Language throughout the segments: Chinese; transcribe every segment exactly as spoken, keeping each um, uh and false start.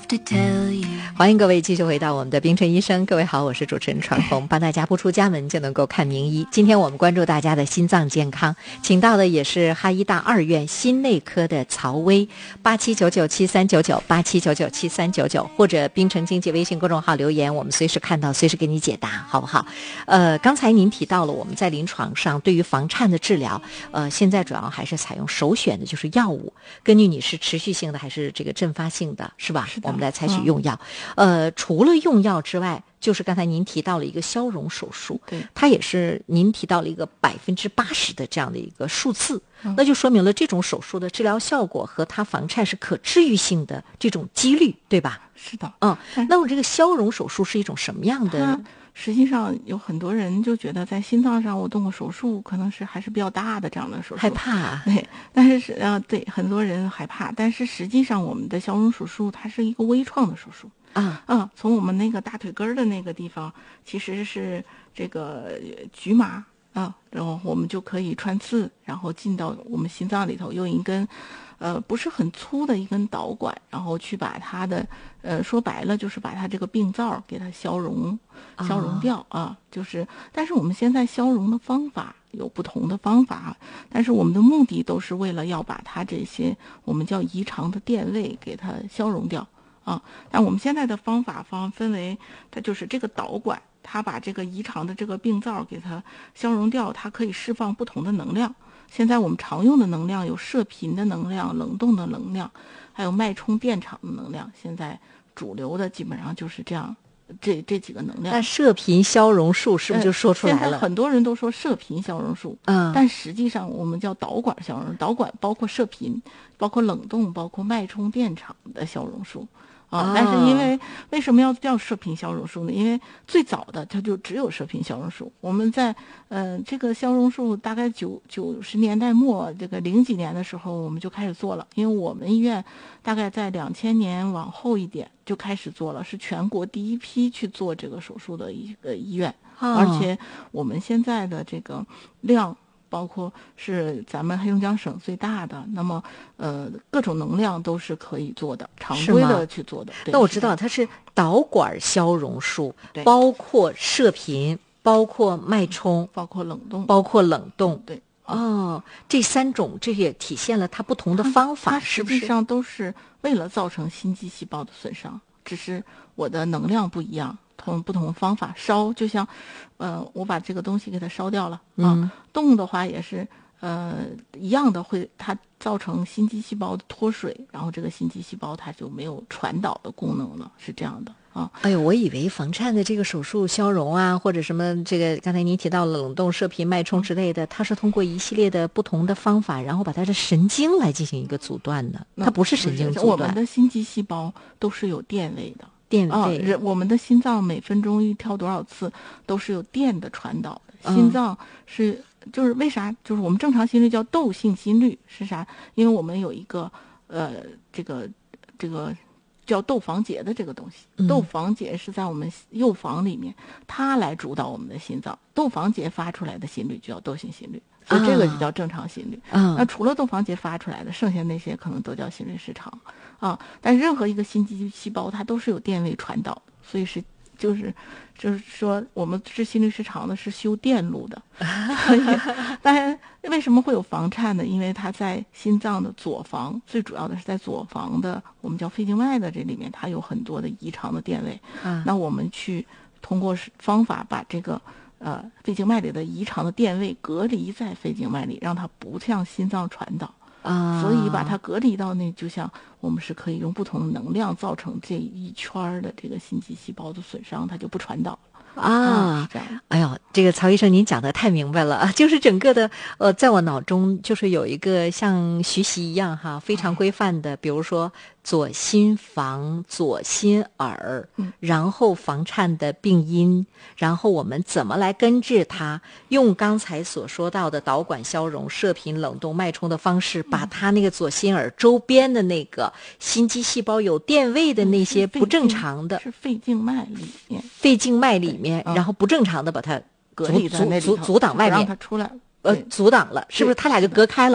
to tell you。 欢迎各位继续回到我们的冰城医生，各位好，我是主持人传红，帮大家不出家门就能够看名医。今天我们关注大家的心脏健康，请到的也是哈医大二院心内科的曹薇，八七九九七三九九八七九九七三九九，或者冰城经济微信公众号留言，我们随时看到，随时给你解答，好不好？呃，刚才您提到了我们在临床上对于房颤的治疗，呃，现在主要还是采用首选的就是药物，根据你是持续性的还是这个阵发性的，是吧？ 是的， 我们来采取用药。嗯呃，除了用药之外，就是刚才您提到了一个消融手术， 对， 它也是您提到了一个百分之八十的这样的一个数字， 嗯， 那就说明了这种手术的治疗效果和它房颤是可治愈性的这种几率，对吧？ 是的， 嗯，那我这个消融手术是一种什么样的？ 实际上有很多人就觉得在心脏上我动过手术，可能是还是比较大的这样的手术， 害怕啊。 对，但是是呃，对，很多人害怕，但是实际上我们的消融手术它是一个微创的手术。 啊啊，从我们那个大腿根儿的那个地方，其实是这个局麻啊，然后我们就可以穿刺，然后进到我们心脏里头，用一根，呃，不是很粗的一根导管，然后去把它的，呃，说白了就是把它这个病灶给它消融，消融掉啊，啊就是，但是我们现在消融的方法有不同的方法，但是我们的目的都是为了要把它这些我们叫胰肠的电位给它消融掉。啊，但我们现在的方法方分为，它就是这个导管，它把这个胰肠的这个病灶给它消融掉，它可以释放不同的能量。现在我们常用的能量有射频的能量、冷冻的能量，还有脉冲电场的能量。现在主流的基本上就是这样，这这几个能量。 那射频消融术是不是就说出来了？ 呃、现在很多人都说射频消融术， 嗯， 但实际上我们叫导管消融，导管包括射频，包括冷冻，包括脉冲电场的消融术。啊，但是因为为什么要叫射频消融术呢？因为最早的它就只有射频消融术。我们在呃这个消融术大概九九十年代末这个零几年的时候我们就开始做了，因为我们医院大概在两千年往后一点就开始做了，是全国第一批去做这个手术的一个医院， 哦， 而且我们现在的这个量。包括是咱们黑龙江省最大的，那么呃各种能量都是可以做的，常规的去做的。 那我知道它是导管消融术，包括射频，包括脉冲， 包括冷冻， 包括冷冻。 对， 哦，这三种这也体现了它不同的方法， 它实际上都是为了造成心肌细胞的损伤，只是我的能量不一样。同不同方法烧，就像，呃，我把这个东西给它烧掉了啊。 嗯、 冻的话也是，呃，一样的会它造成心肌细胞的脱水，然后这个心肌细胞它就没有传导的功能了，是这样的啊。 哎呦，我以为房颤的这个手术消融啊，或者什么这个刚才您提到了冷冻、射频、脉冲之类的，它是通过一系列的不同的方法，然后把它的神经来进行一个阻断的。它不是神经阻断， 我们的心肌细胞都是有电位的。 电位、 啊，人我们的心脏每分钟一跳多少次都是有电的传导的。嗯、心脏是就是为啥？就是我们正常心率叫窦性心律是啥？因为我们有一个呃这个这个叫窦房结的这个东西， 嗯、 窦房结是在我们右房里面，它来主导我们的心脏。窦房结发出来的心率就叫窦性心律。所以这个就叫正常心率。 啊、 那除了窦房结发出来的，剩下那些可能都叫心律失常啊。但任何一个心肌细胞它都是有电位传导，所以是就是就是说我们治心律失常的是修电路的。所以，当然为什么会有房颤呢？因为它在心脏的左房，最主要的是在左房的我们叫肺静脉的这里面，它有很多的异常的电位。 啊、 那我们去通过方法把这个。呃，肺静脉里的异常的电位隔离在肺静脉里，让它不向心脏传导啊。 所以把它隔离到那，就像我们是可以用不同的能量造成这一圈的这个心肌细胞的损伤，它就不传导了。 啊， 这样。 哎呦，这个曹医生您讲的太明白了啊！就是整个的呃，在我脑中就是有一个像学习一样哈，非常规范的，比如说左心房、左心耳， 嗯， 然后房颤的病因，然后我们怎么来根治它？用刚才所说到的导管消融、射频、冷冻、脉冲的方式，把它那个左心耳周边的那个心肌细胞有电位的那些不正常的， 是肺静脉里面， 肺静脉里面，然后不正常的把它隔离在那里头， 阻阻挡外面， 让它出来， 呃，阻挡了，是不是？它俩就隔开了。 对，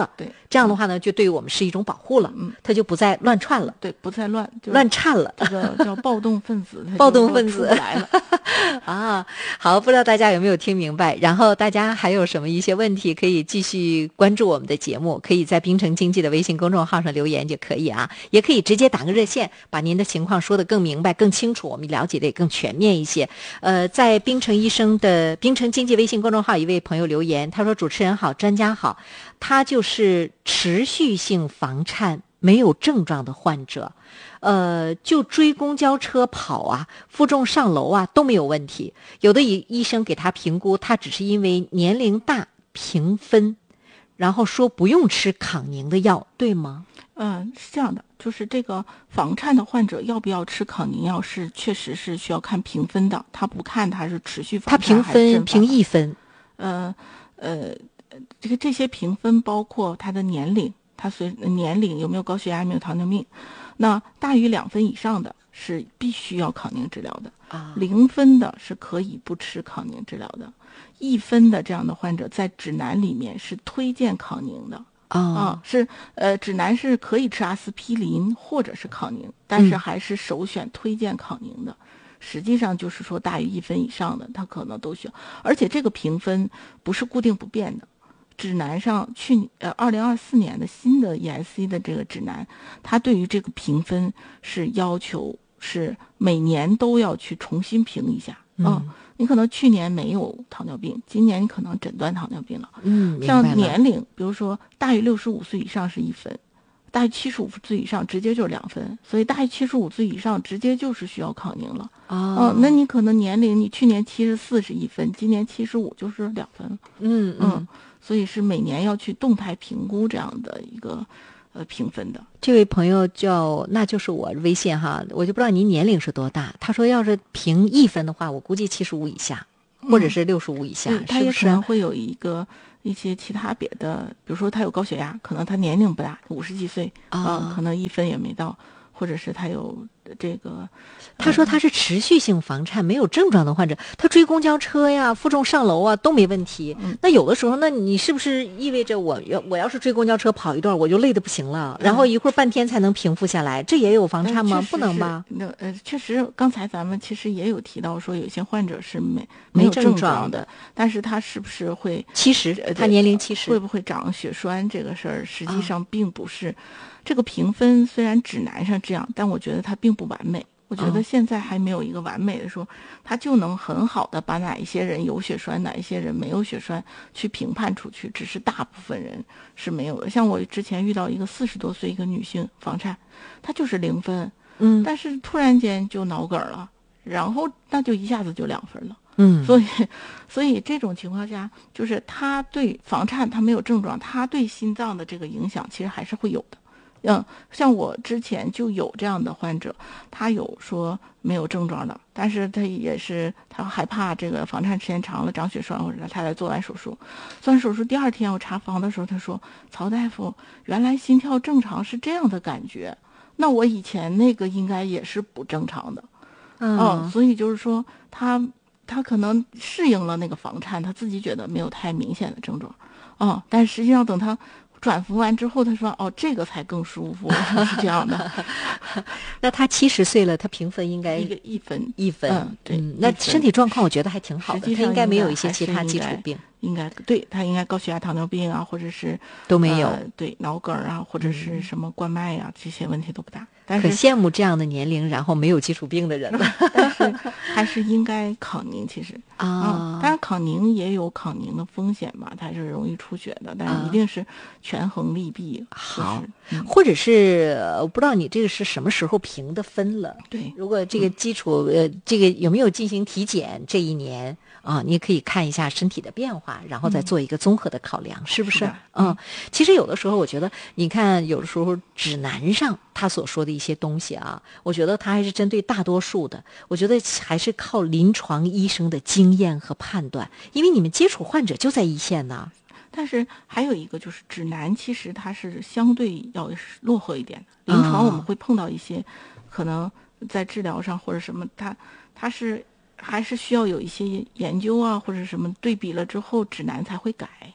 这样的话呢，就对于我们是一种保护了， 嗯， 它就不再乱窜了， 对，不再乱，就乱颤了， 这个叫暴动分子， 暴动分子出不来了啊。好，不知道大家有没有听明白？然后大家还有什么一些问题，可以继续关注我们的节目，可以在滨城经济的微信公众号上留言就可以啊，也可以直接打个热线，把您的情况说得更明白、更清楚，我们了解的也更全面一些。呃，在滨城医生的滨城经济微信公众号，一位朋友留言，他说：“主持人好，专家好，他就是持续性房颤没有症状的患者。”呃，就追公交车跑啊，负重上楼啊都没有问题。有的医医生给他评估，他只是因为年龄大评分，然后说不用吃抗凝的药，对吗？ 嗯，是这样的，就是这个房颤的患者要不要吃抗凝药是确实是需要看评分的，他不看他是持续房他评颤还是分评一分， 呃呃，这个这些评分包括他的年龄，他随年龄有没有高血压，有没有糖尿病。那大于两分以上的是必须要抗凝治疗的啊， 零分的是可以不吃抗凝治疗的，一分的这样的患者在指南里面是推荐抗凝的。 啊、 啊，是呃，指南是可以吃阿司匹林或者是抗凝，但是还是首选推荐抗凝的。嗯、实际上就是说，大于一分以上的，他可能都需要，而且这个评分不是固定不变的。指南上去呃，二零二四年的新的 E S C 的这个指南，它对于这个评分是要求是每年都要去重新评一下。嗯。嗯，你可能去年没有糖尿病，今年你可能诊断糖尿病了。 嗯， 像年龄，比如说大于六十五岁以上是一分，大于七十五岁以上直接就是两分，所以大于七十五岁以上直接就是需要抗凝了。 哦、 呃，那你可能年龄，你去年七十四是一分，今年七十五就是两分了。 嗯嗯。 嗯，所以是每年要去动态评估这样的一个呃评分的。 这位朋友叫，那就是我微信哈，我就不知道您年龄是多大。他说要是评一分的话，我估计七十五以下，或者是六十五以下， 嗯、他也可能会有一个一些其他别的，比如说他有高血压，可能他年龄不大，五十几岁啊、呃，可能一分也没到，或者是他有这个。 他说他是持续性房颤没有症状的患者，他追公交车呀、负重上楼啊都没问题。 嗯、 那有的时候，那你是不是意味着我要我要是追公交车跑一段，我就累得不行了，嗯、然后一会儿半天才能平复下来，这也有房颤吗？不能吧？ 那呃，确实，刚才咱们其实也有提到说，有些患者是没没有症状的，但是他是不是会七十？他年龄七十， 会不会长血栓这个事儿，实际上并不是。啊、这个评分虽然指南上这样，但我觉得它并不完美。我觉得现在还没有一个完美的说，他就能很好的把哪一些人有血栓，哪一些人没有血栓去评判出去。只是大部分人是没有的。像我之前遇到一个四十多岁一个女性房颤，她就是零分， 嗯， 但是突然间就脑梗了，然后那就一下子就两分了， 嗯， 所以，所以这种情况下，就是她对房颤她没有症状，她对心脏的这个影响其实还是会有的。嗯，像我之前就有这样的患者，他有说没有症状的，但是他也是他害怕这个房颤时间长了长血栓，或者他来做完手术，做完手术第二天我查房的时候，他说曹大夫，原来心跳正常是这样的感觉，那我以前那个应该也是不正常的。 嗯， 嗯，所以就是说他他可能适应了那个房颤，他自己觉得没有太明显的症状，嗯，但实际上等他转服完之后，他说：“哦，这个才更舒服，是这样的。” 那他七十岁了，他评分应该一个一分一分， 嗯，对， 嗯，那身体状况我觉得还挺好的， 他应该没有一些其他基础病， 应该对他应该高血压、糖尿病啊，或者是都没有， 呃、对脑梗啊，或者是什么冠脉啊，嗯、这些问题都不大。但是可羡慕这样的年龄，然后没有基础病的人了。 但是还是应该抗凝，其实啊， 嗯，当然抗凝也有抗凝的风险嘛，它是容易出血的，但是一定是权衡利弊。 啊、好、 就是嗯， 或者是我不知道你这个是什么时候评的分了？ 对， 如果这个基础、嗯、呃，这个有没有进行体检？这一年啊，你可以看一下身体的变化，然后再做一个综合的考量，嗯、是不是？ 是嗯，其实有的时候我觉得，你看有的时候指南上他所说的一些东西啊，我觉得他还是针对大多数的，我觉得还是靠临床医生的经验和判断，因为你们接触患者就在一线呢。 但是还有一个就是指南，其实它是相对要落后一点的。临床我们会碰到一些，可能在治疗上或者什么，它它是还是需要有一些研究啊，或者什么对比了之后，指南才会改。 哦，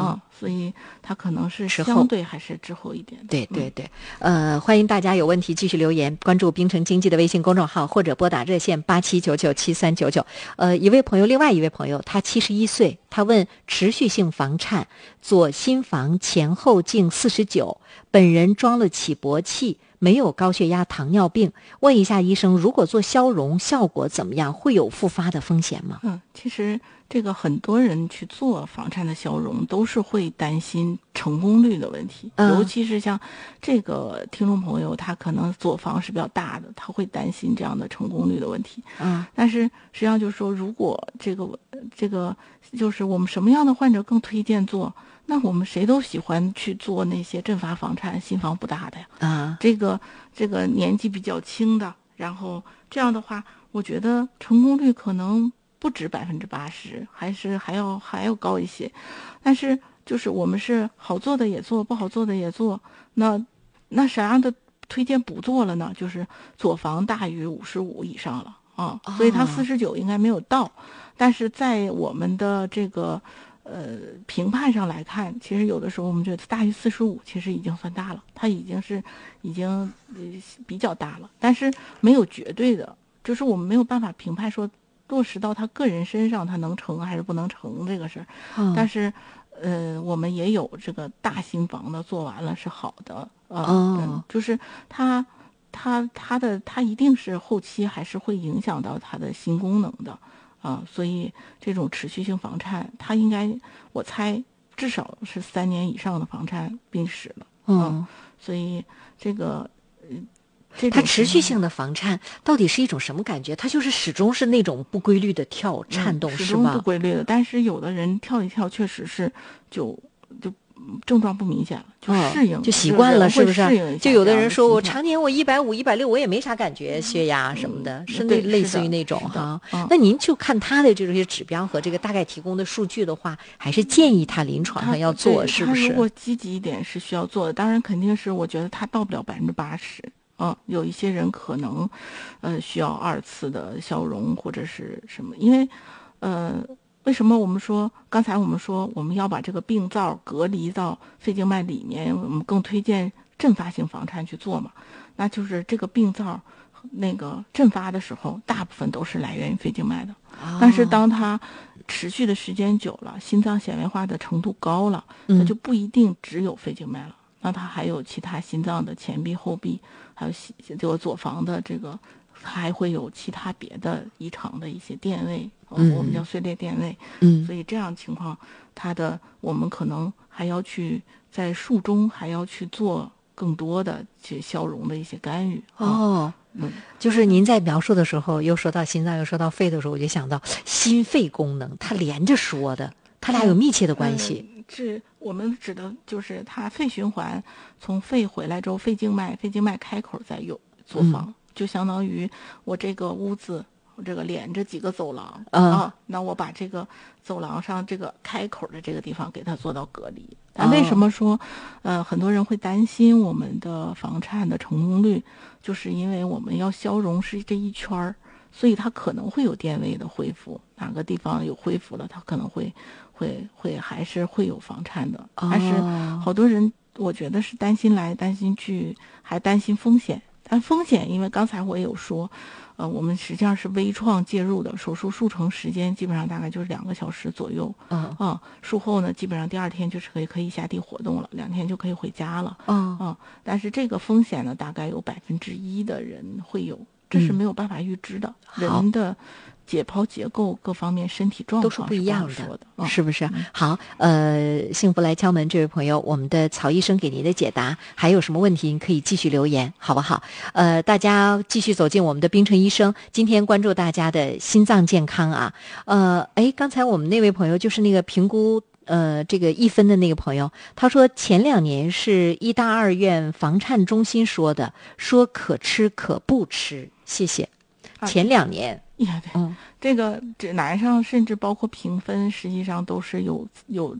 啊，所以它可能是滞后相对还是滞后一点的。 对对对，呃，欢迎大家有问题继续留言，关注冰城经济的微信公众号或者拨打热线八七九九七三九九。呃，一位朋友，另外一位朋友，他七十一岁，他问持续性房颤，左心房前后径四十九，本人装了起搏器，没有高血压、糖尿病，问一下医生，如果做消融效果怎么样？会有复发的风险吗？ 嗯，其实这个很多人去做房颤的消融，都是会担心成功率的问题， 嗯、 尤其是像这个听众朋友，他可能左房是比较大的，他会担心这样的成功率的问题。 嗯， 但是实际上就是说，如果这个这个就是我们什么样的患者更推荐做？那我们谁都喜欢去做那些阵发房颤、心房不大的呀。 啊， 这个这个年纪比较轻的，然后这样的话，我觉得成功率可能不止百分之八十，还是还要还要高一些。但是就是我们是好做的也做，不好做的也做。那那啥样的推荐不做了呢？就是左房大于五十五以上了啊， 哦、 所以他四十九应该没有到，但是在我们的这个。呃，评判上来看，其实有的时候我们觉得大于四十五，其实已经算大了，它已经是已经呃比较大了，但是没有绝对的，就是我们没有办法评判说落实到他个人身上，他能成还是不能成这个事儿。 嗯、 但是，呃，我们也有这个大心房的做完了是好的，呃， 哦嗯、就是他他他的他一定是后期还是会影响到他的心功能的。啊，所以这种持续性房颤，它应该我猜至少是三年以上的房颤病史了。 嗯， 啊、所以这个，呃，这它持续性的房颤到底是一种什么感觉？它就是始终是那种不规律的跳颤动， 嗯、始终是吧？ 不规律的，但是有的人跳一跳，确实是就就。症状不明显了，就适应、 哦、就习惯了，是不是？就有的人说我常年我一百五、一百六，我也没啥感觉，血压什么的， 嗯、 是那类似于那种哈。 嗯、 那您就看他的这些指标和这个大概提供的数据的话，还是建议他临床上要做，是不是？ 他如果积极一点是需要做的，当然肯定是我觉得他到不了百分之八十。嗯，有一些人可能，呃，需要二次的消融或者是什么，因为，呃。为什么我们说刚才我们说我们要把这个病灶隔离到肺静脉里面，我们更推荐阵发性房颤去做嘛？那就是这个病灶那个阵发的时候，大部分都是来源于肺静脉的。 哦、 但是当它持续的时间久了，心脏纤维化的程度高了，它就不一定只有肺静脉了。嗯、那它还有其他心脏的前壁、后壁，还有这个左房的这个。它还会有其他别的异常的一些电位， 嗯、 我们叫碎裂电位。 嗯， 所以这样情况，它的我们可能还要去在术中还要去做更多的去消融的一些干预。 哦， 嗯， 就是您在描述的时候，又说到心脏，又说到肺的时候，我就想到心肺功能，它连着说的，它俩有密切的关系。 嗯、是我们指的就是它肺循环从肺回来之后，肺静脉，肺静脉开口再有左房。嗯，就相当于我这个屋子，我这个连着几个走廊、 嗯、 啊，那我把这个走廊上这个开口的这个地方给它做到隔离。但为什么说，呃，很多人会担心我们的房颤的成功率，就是因为我们要消融是这一圈儿，所以它可能会有电位的恢复，哪个地方有恢复了，它可能会会会还是会有房颤的。 哦、 但是好多人我觉得是担心来担心去，还担心风险。但风险，因为刚才我也有说，呃，我们实际上是微创介入的，手术术程时间基本上大概就是两个小时左右。 嗯啊，术后呢，基本上第二天就是可以可以下地活动了，两天就可以回家了。 嗯啊，但是这个风险呢，大概有百分之一的人会有，这是没有办法预知的。 嗯、 人的解剖结构各方面身体状况都是不一样的， 嗯、是不是？ 嗯、 好，呃，幸福来敲门这位朋友，我们的曹医生给您的解答，还有什么问题您可以继续留言，好不好？呃，大家继续走进我们的冰城医生，今天关注大家的心脏健康啊。呃，哎，刚才我们那位朋友就是那个评估呃这个一分的那个朋友，他说前两年是医大二院房颤中心说的，说可吃可不吃，谢谢。前两年。 呀，对，嗯，这个指南上甚至包括评分，实际上都是有有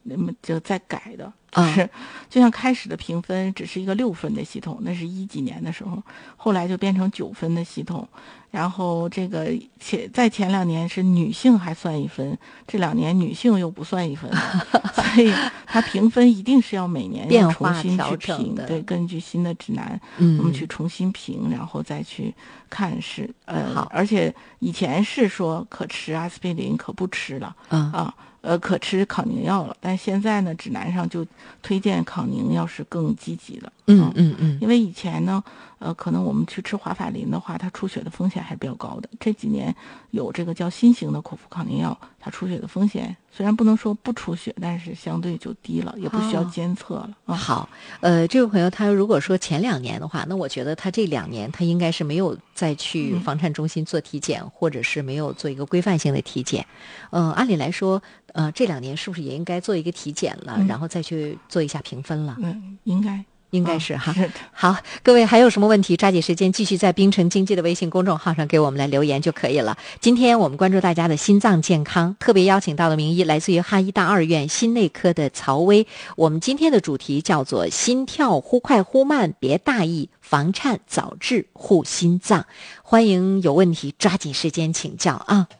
那么就在改的，就是、啊、就像开始的评分只是一个六分的系统，那是一几年的时候，后来就变成九分的系统，然后这个前在前两年是女性还算一分，这两年女性又不算一分，所以它评分一定是要每年要重新去评，对，根据新的指南，嗯、我们去重新评，然后再去看是呃，而且以前是说可吃阿司匹林，可不吃了，嗯、啊。呃，可吃抗凝药了，但现在呢，指南上就推荐抗凝药是更积极的。 嗯嗯嗯， 因为以前呢，呃，可能我们去吃华法林的话，它出血的风险还是比较高的。这几年有这个叫新型的口服抗凝药，它出血的风险虽然不能说不出血，但是相对就低了，也不需要监测了。 哦、好，呃，这位朋友他如果说前两年的话，那我觉得他这两年他应该是没有再去房产中心做体检，嗯、或者是没有做一个规范性的体检。嗯、呃，按理来说，呃，这两年是不是也应该做一个体检了，嗯、然后再去做一下评分了？ 嗯，应该。 应该是哈、 哦，是的。 好，各位还有什么问题，抓紧时间继续在冰城经济的微信公众号上给我们来留言就可以了。今天我们关注大家的心脏健康，特别邀请到的名医来自于哈医大二院心内科的曹薇。我们今天的主题叫做心跳忽快忽慢别大意，房颤早治护心脏。欢迎有问题抓紧时间请教啊。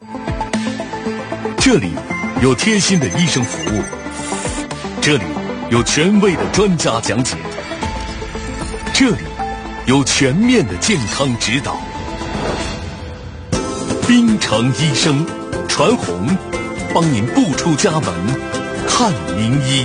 这里有贴心的医生服务，这里有权威的专家讲解，这里有全面的健康指导。冰城医生传红，帮您不出家门看名医。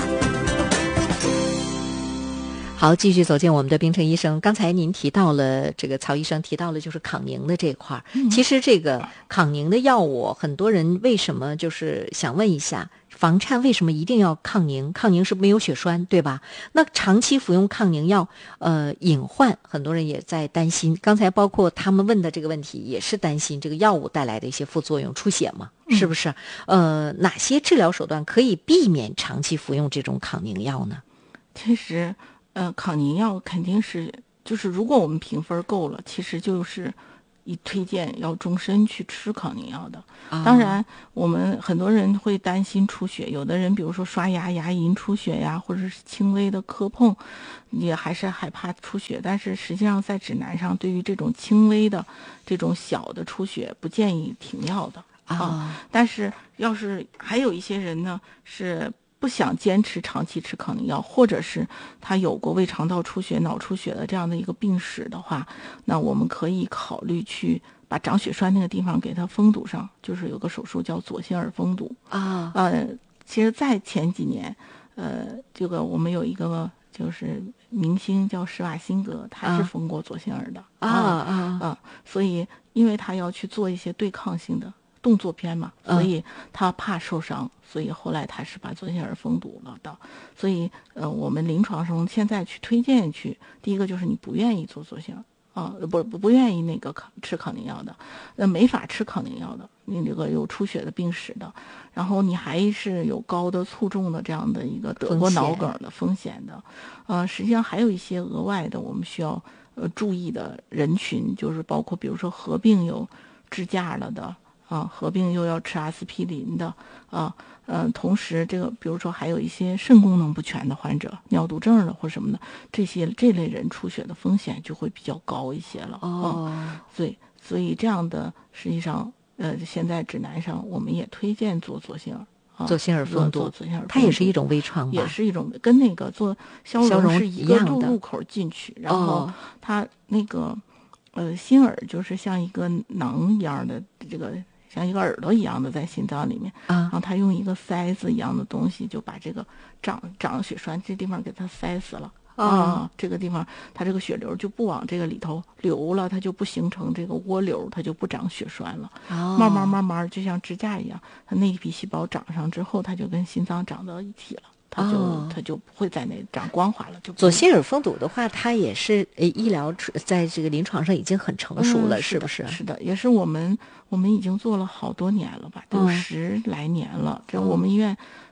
好，继续走进我们的冰城医生。刚才您提到了这个曹医生提到了就是抗凝的这块儿、嗯，其实这个抗凝的药物，很多人为什么就是想问一下，房颤为什么一定要抗凝？抗凝是没有血栓，对吧？那长期服用抗凝药，呃，隐患很多人也在担心。刚才包括他们问的这个问题，也是担心这个药物带来的一些副作用，出血嘛，是不是？呃，哪些治疗手段可以避免长期服用这种抗凝药呢？ 其实。呃，抗凝药肯定是，就是如果我们评分够了，其实就是一推荐要终身去吃抗凝药的。啊、当然，我们很多人会担心出血，有的人比如说刷牙牙龈出血呀，或者是轻微的磕碰，也还是害怕出血。但是实际上在指南上，对于这种轻微的、这种小的出血，不建议停药的啊、呃。但是要是还有一些人呢是。不想坚持长期吃抗凝药，或者是他有过胃肠道出血、脑出血的这样的一个病史的话，那我们可以考虑去把长血栓那个地方给它封堵上，就是有个手术叫左心耳封堵啊。呃，其实，在前几年，呃，这个我们有一个就是明星叫施瓦辛格，他是封过左心耳的啊啊啊，所以因为他要去做一些对抗性的。动作片嘛，所以他怕受伤，嗯、所以后来他是把左心耳封堵了的。所以呃，我们临床上现在去推荐去，第一个就是你不愿意做左心耳啊，不不不愿意那个抗吃抗凝药的，那没法吃抗凝药的，你这个有出血的病史的，然后你还是有高的卒中的这样的一个得过脑梗的风险的，呃，实际上还有一些额外的我们需要呃注意的人群，就是包括比如说合并有支架了的。啊，合并又要吃阿司匹林的啊，嗯、呃，同时这个比如说还有一些肾功能不全的患者，尿毒症的或什么的，这些这类人出血的风险就会比较高一些了。 哦， 嗯、所以所以这样的实际上，呃，现在指南上我们也推荐做左心耳。啊、 左心耳封堵， 左心耳它也是一种微创吧？ 也是一种，跟那个做消融是一个入入口进去，然后它那个呃心耳就是像一个囊一样的这个。像一个耳朵一样的在心脏里面，啊，然后他用一个塞子一样的东西就把这个长长血栓这地方给它塞死了啊、哦，这个地方它这个血流就不往这个里头流了，它就不形成这个涡流，它就不长血栓了。 哦， 慢慢慢慢就像支架一样，它那一批细胞长上之后，它就跟心脏长到一起了。它就、哦、它就不会在那长光滑了。就左心耳封堵的话，它也是呃医疗在这个临床上已经很成熟了， 嗯、 是不是？ 是的，也是我们我们已经做了好多年了吧，都十来年了。这、嗯、我们医院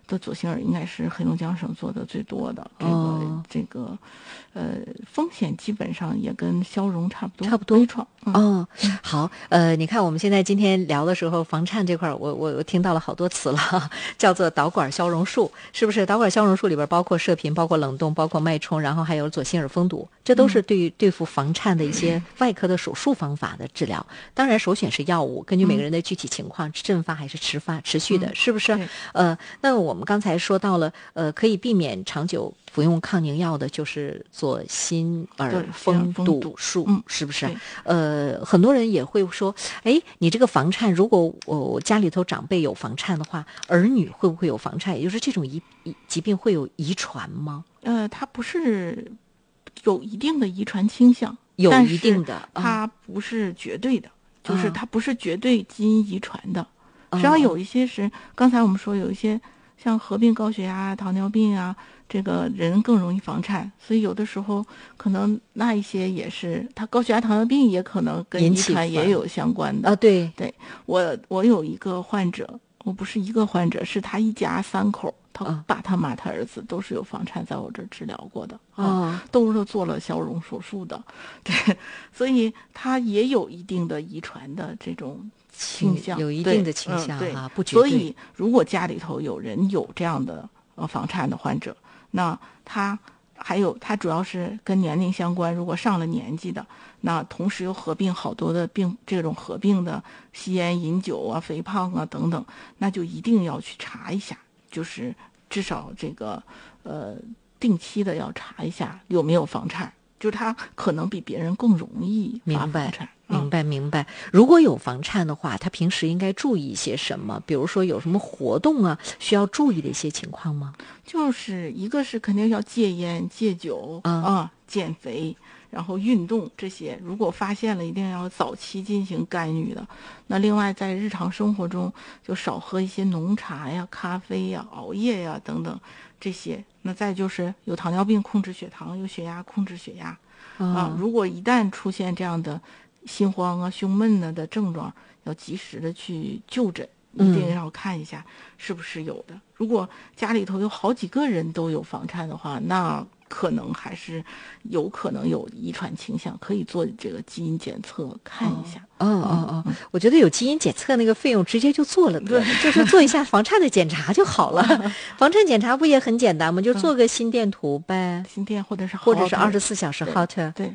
的左心耳应该是黑龙江省做的最多的。这个、 哦、 这个，呃，风险基本上也跟消融差不多， 差不多。 微创。嗯、 哦，好，呃，你看我们现在今天聊的时候，房颤这块我我我听到了好多词了，叫做导管消融术，是不是？导管消融术里边包括射频、包括冷冻、包括脉冲，然后还有左心耳封堵，这都是对对付房颤的一些外科的手术方法的治疗。当然，首选是药物，根据每个人的具体情况，阵发还是迟发持续的， 嗯、 是不是？呃，那我们刚才说到了，呃，可以避免长久服用抗凝药的，就是左心耳封堵术， 嗯， 是不是？呃，很多人也会说，哎，你这个房颤，如果我家里头长辈有房颤的话，儿女会不会有房颤？也就是这种遗疾病会有遗传吗？ 呃，它不是有一定的遗传倾向， 有一定的， 它不是绝对的， 嗯、 就是它不是绝对基因遗传的。实际上有一些是，刚才我们说有一些像合并高血压、糖尿病啊，这个人更容易房颤，所以有的时候可能那一些也是，他高血压、糖尿病也可能跟遗传也有相关的啊。对， 对我我有一个患者，我不是一个患者，是他一家三口，他爸、他妈、他儿子都是有房颤，在我这儿治疗过的啊、 哦， 都是做了消融手术的，对，所以他也有一定的遗传的这种倾向， 有一定的倾向哈、 啊，不绝对。所以如果家里头有人有这样的呃房颤的患者，那他还有他主要是跟年龄相关，如果上了年纪的，那同时又合并好多的病，这种合并的吸烟、饮酒啊、肥胖啊等等，那就一定要去查一下，就是至少这个呃定期的要查一下有没有房颤，就是他可能比别人更容易发房颤。 明白明白。如果有房颤的话，他平时应该注意一些什么？比如说有什么活动啊需要注意的一些情况吗？ 就是一个是肯定要戒烟戒酒啊、嗯、减肥，然后运动，这些如果发现了一定要早期进行干预的。那另外在日常生活中就少喝一些浓茶呀、咖啡呀、熬夜呀等等这些。那再就是有糖尿病控制血糖，有血压控制血压、 哦、 啊。如果一旦出现这样的心慌啊、胸闷啊的症状，要及时的去就诊，一定要看一下是不是有的。嗯、如果家里头有好几个人都有房颤的话，那可能还是有可能有遗传倾向，可以做这个基因检测看一下。 哦哦哦，我觉得有基因检测那个费用直接就做了，对，就是做一下房颤的检查就好了。房颤检查不也很简单吗？就做个心电图呗， 心电或者是或者是二十四小时 Holter， 对。